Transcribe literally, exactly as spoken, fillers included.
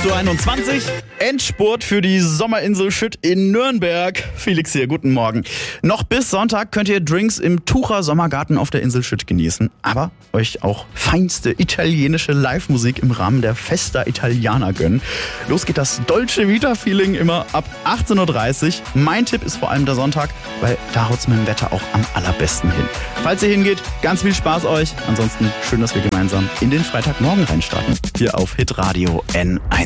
acht Uhr einundzwanzig, Endspurt für die Sommerinsel Schütt in Nürnberg. Felix hier, guten Morgen. Noch bis Sonntag könnt ihr Drinks im Tucher Sommergarten auf der Insel Schütt genießen, aber euch auch feinste italienische Live-Musik im Rahmen der Festa Italiana gönnen. Los geht das Dolce Vita-Feeling immer ab achtzehn Uhr dreißig. Mein Tipp ist vor allem der Sonntag, weil da haut's mit dem Wetter auch am allerbesten hin. Falls ihr hingeht, ganz viel Spaß euch. Ansonsten schön, dass wir gemeinsam in den Freitagmorgen reinstarten. Hier auf Hitradio N eins.